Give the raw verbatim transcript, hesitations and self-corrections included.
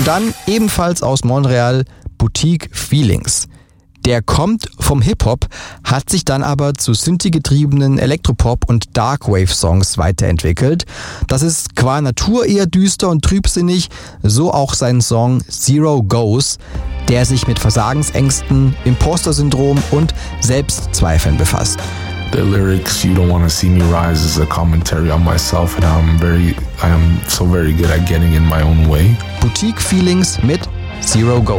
Und dann ebenfalls aus Montreal Boutique Feelings. Der kommt vom Hip-Hop, hat sich dann aber zu Synthie-getriebenen Elektropop- und Darkwave-Songs weiterentwickelt. Das ist qua Natur eher düster und trübsinnig, so auch sein Song Zero Goes, der sich mit Versagensängsten, Imposter-Syndrom und Selbstzweifeln befasst. The lyrics, "You don't want to see me rise," is a commentary on myself and how I'm very, I am so very good at getting in my own way. Boutique Feelings mit Zero Goes.